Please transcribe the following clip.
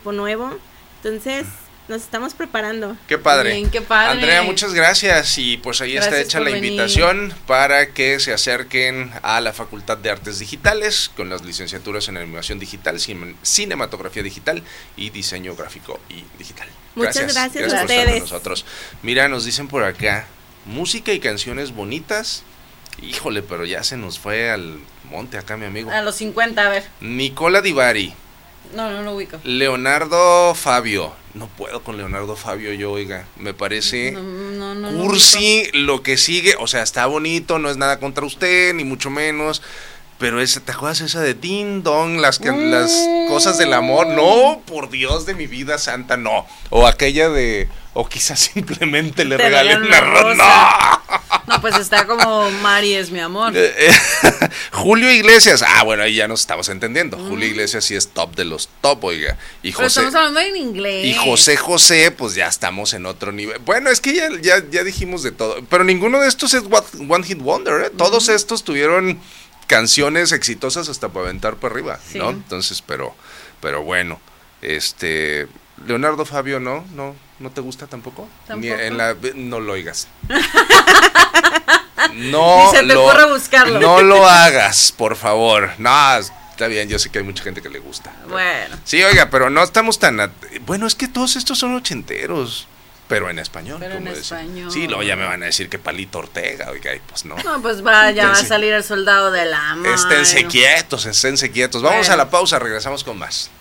nuevo. Entonces, nos estamos preparando. Qué padre. Bien, qué padre. Andrea, muchas gracias. Y pues ahí está hecha la invitación para que se acerquen a la Facultad de Artes Digitales con las licenciaturas en Animación Digital, Cinematografía Digital y Diseño Gráfico y Digital. Muchas gracias por a estar con ustedes. nosotros. Mira, nos dicen por acá, música y canciones bonitas. Híjole, pero ya se nos fue al monte acá, mi amigo. A los 50, a ver. Nicola Di Bari. No lo ubico. Leonardo Fabio. No puedo con Leonardo Fabio yo, oiga. Me parece cursi lo que sigue. O sea, está bonito, no es nada contra usted, ni mucho menos. Pero ¿te acuerdas esa de Ding Dong? Las cosas del amor. No, por Dios de mi vida santa, no. O aquella de... O quizás simplemente le regalé una rosa. No, pues está como Mari es mi amor. Julio Iglesias. Bueno, ahí ya nos estamos entendiendo. Julio Iglesias sí es top de los top, oiga. Y pero estamos hablando en inglés. Y José, pues ya estamos en otro nivel. Bueno, es que ya dijimos de todo. Pero ninguno de estos es One Hit Wonder, ¿eh? Todos estos tuvieron canciones exitosas hasta para aventar para arriba, sí. ¿No? Entonces, pero bueno, Leonardo Fabio, ¿no te gusta tampoco? Ni no lo oigas. No, ni se te ocurre buscarlo. No lo hagas, por favor. No, está bien, yo sé que hay mucha gente que le gusta. Bueno. Sí, oiga, pero no estamos tan... Bueno, es que todos estos son ochenteros. Pero en español. Pero en español. Sí, luego ya me van a decir que Palito Ortega, oiga, y pues no. No, pues va a salir el soldado del amor. Esténse quietos. Vamos a la pausa, regresamos con más.